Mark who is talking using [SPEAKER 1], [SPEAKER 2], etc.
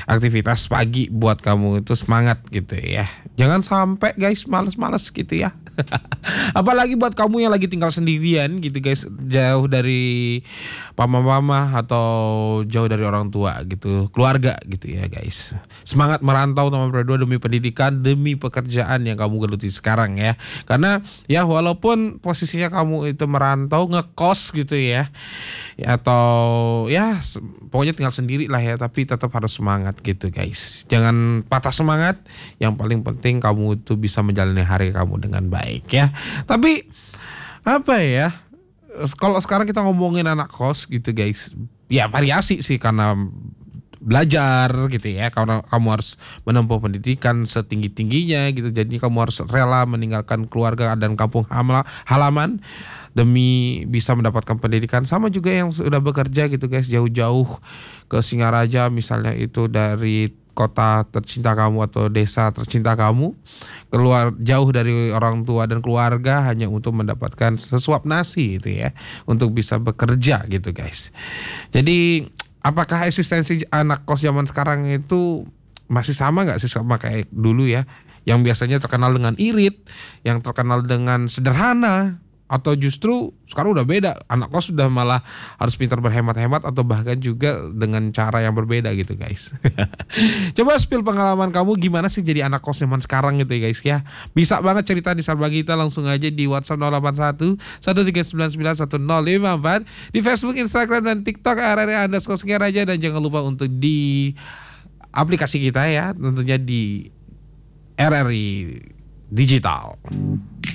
[SPEAKER 1] aktivitas pagi buat kamu itu semangat gitu ya. Jangan sampai guys males-males gitu ya. Apalagi buat kamu yang lagi tinggal sendirian gitu guys, jauh dari mama atau jauh dari orang tua gitu, keluarga gitu ya guys. Semangat merantau nomor berdua demi pendidikan, demi pekerjaan yang kamu geluti sekarang ya. Karena ya walaupun posisinya kamu itu merantau ngekos gitu ya, atau ya pokoknya tinggal sendiri lah ya, tapi tetap harus semangat gitu guys. Jangan patah semangat. Yang paling penting kamu itu bisa menjalani hari kamu dengan baik ya. Tapi apa ya, kalau sekarang kita ngomongin anak kos gitu guys, ya variasi sih karena belajar gitu ya, karena kamu harus menempuh pendidikan setinggi-tingginya gitu. Jadi kamu harus rela meninggalkan keluarga dan kampung halaman demi bisa mendapatkan pendidikan. Sama juga yang sudah bekerja gitu guys, jauh-jauh ke Singaraja misalnya, itu dari kota tercinta kamu atau desa tercinta kamu, keluar jauh dari orang tua dan keluarga hanya untuk mendapatkan sesuap nasi gitu ya, untuk bisa bekerja gitu guys. Jadi apakah eksistensi anak kos zaman sekarang itu masih sama nggak sih sama kayak dulu ya, yang biasanya terkenal dengan irit, yang terkenal dengan sederhana, atau justru sekarang udah beda, anak kos sudah malah harus pintar berhemat-hemat atau bahkan juga dengan cara yang berbeda gitu guys. Coba spill pengalaman kamu gimana sih jadi anak kos zaman sekarang gitu ya guys ya. Bisa banget cerita di Sarbagi kita langsung aja di WhatsApp 081 1399 1054, di Facebook, Instagram dan TikTok @RRI_Singaraja, dan jangan lupa untuk di aplikasi kita ya, tentunya di RRI Digital.